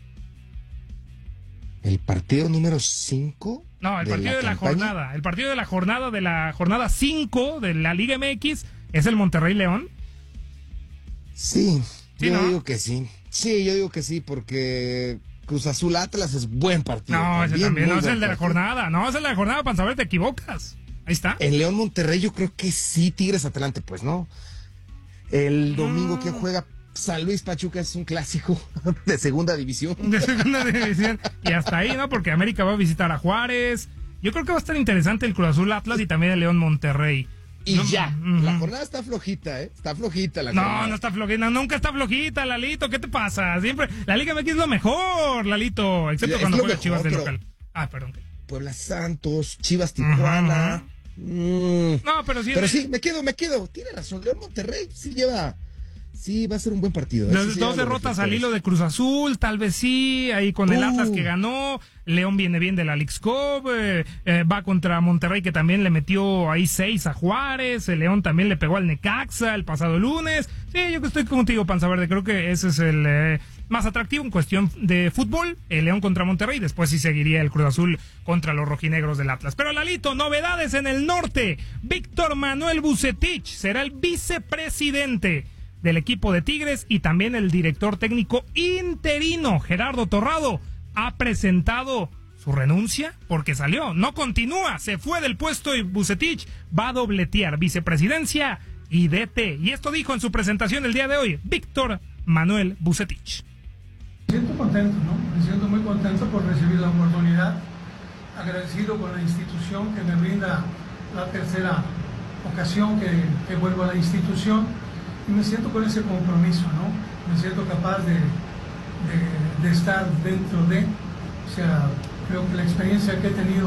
¿El partido número cinco? No, el de partido la de la campaña? jornada. El partido de la jornada de la jornada cinco de la Liga M X es el Monterrey León. Sí, Sí, yo ¿no? digo que sí. Sí, yo digo que sí, porque Cruz Azul Atlas es buen partido. No, ese también muy no es buen el de la partido. jornada. No, es el de la jornada, para saber, te equivocas. Ahí está. En León Monterrey yo creo que sí, Tigres Atlante, pues no. El domingo Mm. que juega San Luis Pachuca es un clásico de segunda división. De segunda división. Y hasta ahí, ¿no? Porque América va a visitar a Juárez. Yo creo que va a estar interesante el Cruz Azul Atlas y también el León Monterrey. Y No, ya, ujú. la jornada está flojita, ¿eh? Está flojita la No, jornada. no está flojita, nunca está flojita, Lalito, ¿qué te pasa? Siempre, la Liga M X es lo mejor, Lalito, excepto Es cuando lo juega mejor, Chivas de pero- local. Ah, perdón. Puebla Santos, Chivas Tijuana. Mm. No, pero sí. Pero sí, me quedo, me quedo. Tiene razón, León Monterrey sí lleva. Sí, va a ser un buen partido. ¿eh? Dos, Sí se dos llevan los derrotas al reflectores. hilo de Cruz Azul, tal vez sí, ahí con el Uh. Atlas que ganó, León viene bien de la Leagues Cup, eh, eh, va contra Monterrey que también le metió ahí seis a Juárez, el León también le pegó al Necaxa el pasado lunes. Sí, yo que estoy contigo, Panza Verde, creo que ese es el eh, más atractivo en cuestión de fútbol, el León contra Monterrey, después sí seguiría el Cruz Azul contra los rojinegros del Atlas. Pero Lalito, novedades en el norte, Víctor Manuel Vucetich será el vicepresidente del equipo de Tigres y también el director técnico interino, Gerardo Torrado, ha presentado su renuncia porque salió, no continúa, se fue del puesto y Vucetich va a dobletear vicepresidencia y D T. Y esto dijo en su presentación el día de hoy, Víctor Manuel Vucetich. Me siento contento, ¿no? Me siento muy contento por recibir la oportunidad, agradecido con la institución que me brinda la tercera ocasión que, que vuelvo a la institución. Y me siento con ese compromiso, ¿no? Me siento capaz de, de, de estar dentro de, o sea, creo que la experiencia que he tenido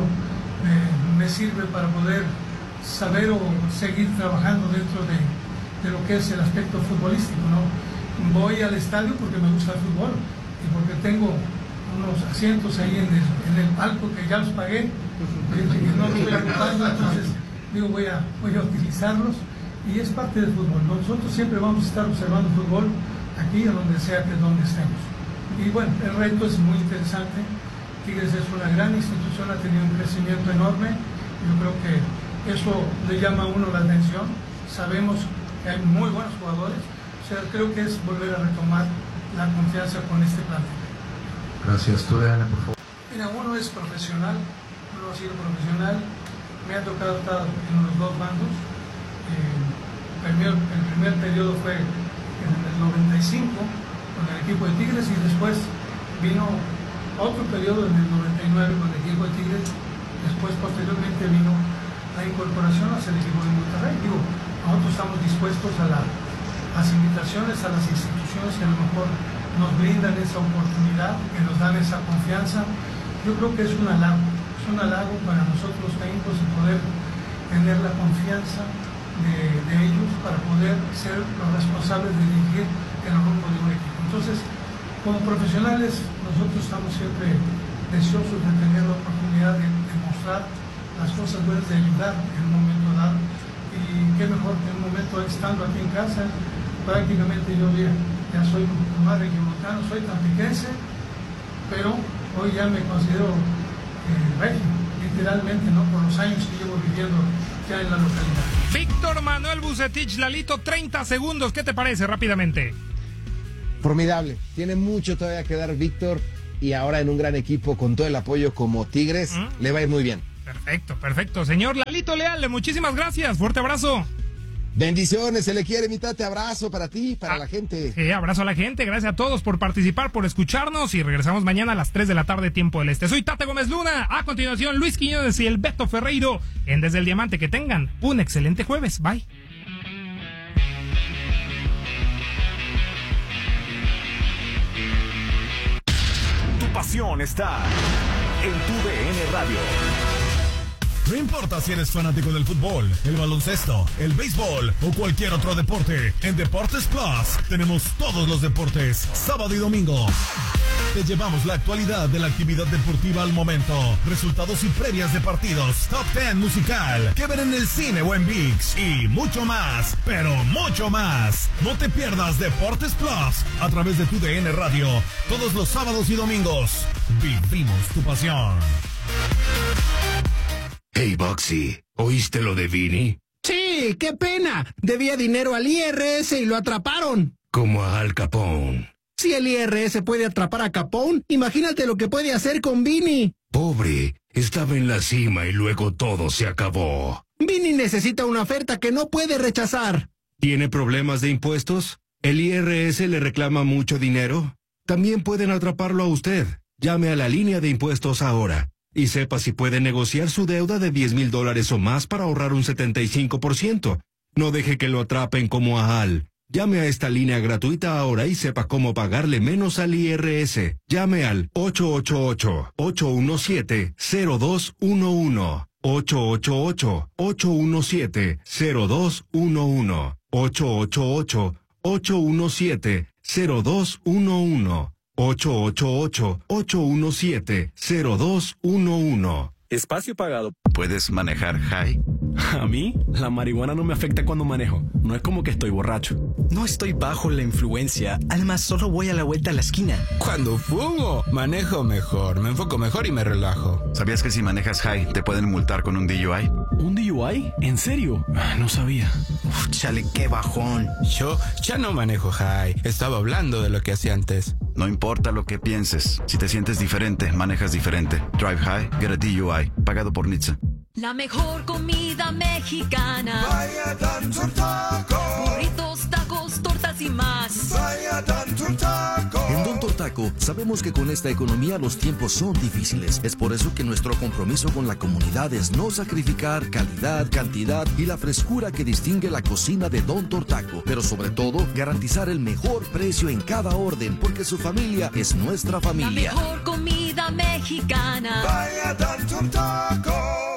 me, me sirve para poder saber o seguir trabajando dentro de, de lo que es el aspecto futbolístico, ¿no? Voy al estadio porque me gusta el fútbol y porque tengo unos asientos ahí en el, en el palco que ya los pagué, que no los estoy ocupando, entonces digo voy a, voy a utilizarlos. Y es parte del fútbol. Nosotros siempre vamos a estar observando fútbol aquí, a donde sea que donde estemos. Y bueno, el reto es muy interesante. Tigres es una gran institución, ha tenido un crecimiento enorme. Yo creo que eso le llama a uno la atención. Sabemos que hay muy buenos jugadores. O sea, creo que es volver a retomar la confianza con este plantel. Gracias. Tú, Diana, por favor. Mira, uno es profesional, uno ha sido profesional. Me ha tocado estar en los dos bandos. Eh, el, primer, el primer periodo fue en el noventa y cinco con el equipo de Tigres y después vino otro periodo en el noventa y nueve con el equipo de Tigres. Después, posteriormente, vino la incorporación hacia el equipo de Monterrey. Digo, nosotros estamos dispuestos a la, las invitaciones a las instituciones que a lo mejor nos brindan esa oportunidad, que nos dan esa confianza. Yo creo que es un halago, es un halago para nosotros los técnicos y poder tener la confianza De, de ellos para poder ser los responsables de dirigir el rumbo de un equipo. Entonces, como profesionales, nosotros estamos siempre deseosos de tener la oportunidad de, de mostrar las cosas buenas, de ayudar en un momento dado. Y qué mejor que en un momento estando aquí en casa, prácticamente yo ya, ya soy más regiomontano, soy tampiquense, pero hoy ya me considero eh, regio, literalmente, ¿no? Por los años que llevo viviendo ya en la localidad. Víctor Manuel Vucetich, Lalito, treinta segundos, ¿qué te parece rápidamente? Formidable, tiene mucho todavía que dar Víctor y ahora en un gran equipo con todo el apoyo como Tigres, ¿Mm? le va a ir muy bien. Perfecto, perfecto, señor Lalito Leal, muchísimas gracias, fuerte abrazo. Bendiciones, se le quiere, mi tate, abrazo para ti, para ah, la gente. Sí, abrazo a la gente, gracias a todos por participar, por escucharnos y regresamos mañana a las tres de la tarde, tiempo del este. Soy Tate Gómez Luna, a continuación Luis Quiñones y el Beto Ferreiro en Desde el Diamante. Que tengan un excelente jueves, bye. Tu pasión está en tu D N Radio. No importa si eres fanático del fútbol, el baloncesto, el béisbol o cualquier otro deporte, en Deportes Plus tenemos todos los deportes, sábado y domingo. Te llevamos la actualidad de la actividad deportiva al momento, resultados y previas de partidos, top ten musical, que ver en el cine o en ViX y mucho más, pero mucho más. No te pierdas Deportes Plus a través de tu D N Radio, todos los sábados y domingos. Vivimos tu pasión. Hey, Boxy, ¿oíste lo de Vini? Sí, qué pena. Debía dinero al I R S y lo atraparon. Como a Al Capone. Si el I R S puede atrapar a Capone, imagínate lo que puede hacer con Vini. Pobre, estaba en la cima y luego todo se acabó. Vini necesita una oferta que no puede rechazar. ¿Tiene problemas de impuestos? ¿El I R S le reclama mucho dinero? También pueden atraparlo a usted. Llame a la línea de impuestos ahora. Y sepa si puede negociar su deuda de diez mil dólares o más para ahorrar un setenta y cinco por ciento. No deje que lo atrapen como a Al. Llame a esta línea gratuita ahora y sepa cómo pagarle menos al I R S. Llame al ocho ocho ocho, ocho uno siete, cero dos uno uno. ocho ocho ocho, ocho uno siete, cero dos uno uno. ocho ocho ocho, ocho uno siete, cero dos uno uno. ocho ocho ocho, ocho uno siete, cero dos uno uno. Espacio pagado. ¿Puedes manejar high? A mí, la marihuana no me afecta cuando manejo. No es como que estoy borracho. No estoy bajo la influencia. Además, solo voy a la vuelta a la esquina. Cuando fumo, manejo mejor, me enfoco mejor y me relajo. ¿Sabías que si manejas high te pueden multar con un D U I? ¿Un D U I? ¿En serio? No sabía. Uf, chale, qué bajón. Yo ya no manejo high. Estaba hablando de lo que hacía antes. No importa lo que pienses. Si te sientes diferente, manejas diferente. Drive high, get a D U I. Pagado por N H T S A. La mejor comida mexicana. Vaya Tanto Taco. Burritos, tacos, tortas y más. Vaya Tanto Taco. En Don Tortaco sabemos que con esta economía los tiempos son difíciles. Es por eso que nuestro compromiso con la comunidad es no sacrificar calidad, cantidad y la frescura que distingue la cocina de Don Tortaco. Pero sobre todo, garantizar el mejor precio en cada orden, porque su familia es nuestra familia. La mejor comida mexicana. Vaya Tanto Taco.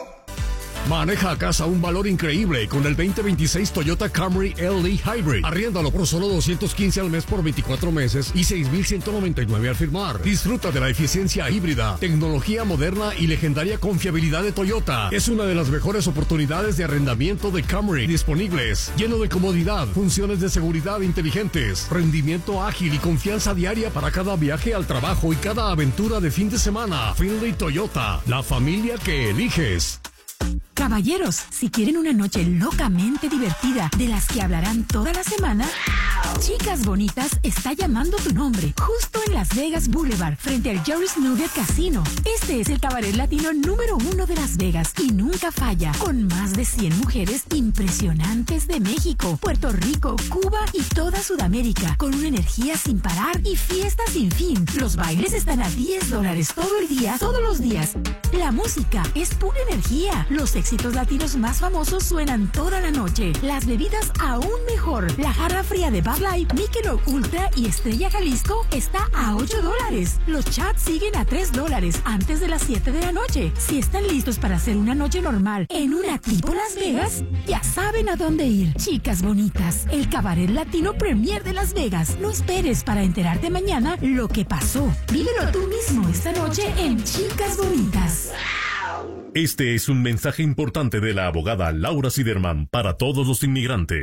Maneja a casa un valor increíble con el veinte veintiséis Toyota Camry L E Hybrid. Arriéndalo por solo doscientos quince al mes por veinticuatro meses y seis mil ciento noventa y nueve al firmar. Disfruta de la eficiencia híbrida, tecnología moderna y legendaria confiabilidad de Toyota. Es una de las mejores oportunidades de arrendamiento de Camry disponibles. Lleno de comodidad, funciones de seguridad inteligentes, rendimiento ágil y confianza diaria para cada viaje al trabajo y cada aventura de fin de semana. Finley Toyota, la familia que eliges. Caballeros, si quieren una noche locamente divertida de las que hablarán toda la semana, Chicas Bonitas está llamando tu nombre justo en Las Vegas Boulevard frente al Joris Nugget Casino. Este es el cabaret latino número uno de Las Vegas y nunca falla, con más de cien mujeres impresionantes de México, Puerto Rico, Cuba y toda Sudamérica, con una energía sin parar y fiestas sin fin. Los bailes están a diez dólares todo el día, todos los días. La música es pura energía. Los éxitos latinos más famosos suenan toda la noche. Las bebidas aún mejor. La jarra fría de Bud Light, Michelob Ultra y Estrella Jalisco está a ocho dólares. Los chats siguen a tres dólares antes de las siete de la noche. Si están listos para hacer una noche normal en una tipo Las Vegas, ya saben a dónde ir. Chicas Bonitas, el cabaret latino premier de Las Vegas. No esperes para enterarte mañana lo que pasó. Vívelo tú mismo esta noche en Chicas Bonitas. Este es un mensaje importante de la abogada Laura Siderman para todos los inmigrantes.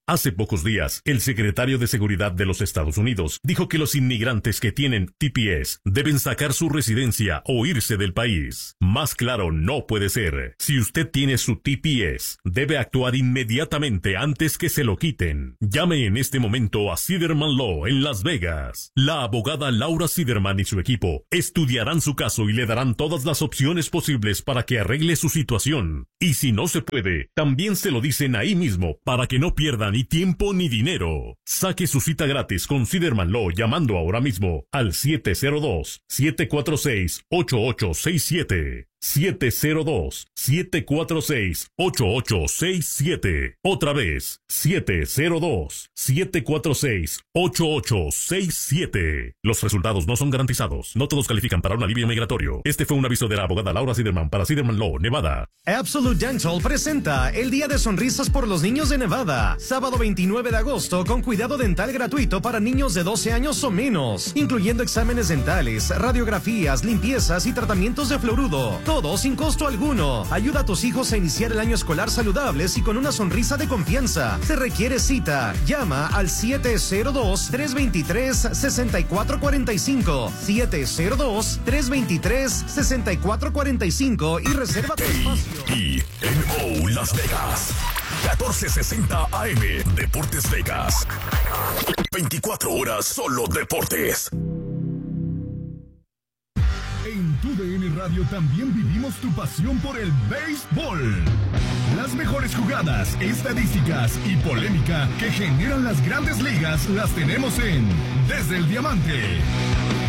Hace pocos días, el secretario de Seguridad de los Estados Unidos dijo que los inmigrantes que tienen T P S deben sacar su residencia o irse del país. Más claro no puede ser. Si usted tiene su T P S, debe actuar inmediatamente antes que se lo quiten. Llame en este momento a Siderman Law en Las Vegas. La abogada Laura Siderman y su equipo estudiarán su caso y le darán todas las opciones posibles para que arregle su situación. Y si no se puede, también se lo dicen ahí mismo para que no pierdan ni tiempo ni dinero. Saque su cita gratis con Siderman Law llamando ahora mismo al siete cero dos, siete cuatro seis, ocho ocho seis siete. siete cero dos, siete cuatro seis, ocho ocho seis siete. Otra vez, siete cero dos, siete cuatro seis, ocho ocho seis siete. Los resultados no son garantizados. No todos califican para un alivio migratorio. Este fue un aviso de la abogada Laura Siderman para Siderman Law, Nevada. Absolute Dental presenta el Día de Sonrisas por los Niños de Nevada. Sábado veintinueve de agosto con cuidado dental gratuito para niños de doce años o menos, incluyendo exámenes dentales, radiografías, limpiezas y tratamientos de fluoruro. Todo sin costo alguno. Ayuda a tus hijos a iniciar el año escolar saludables y con una sonrisa de confianza. Se requiere cita. Llama al siete cero dos, tres dos tres, seis cuatro cuatro cinco. siete cero dos, tres dos tres, seis cuatro cuatro cinco y reserva tu espacio. Y N O Las Vegas. catorce sesenta A M. Deportes Vegas. veinticuatro horas solo deportes. En tu D N Radio también vivimos tu pasión por el béisbol. Las mejores jugadas, estadísticas y polémica que generan las grandes ligas las tenemos en Desde el Diamante.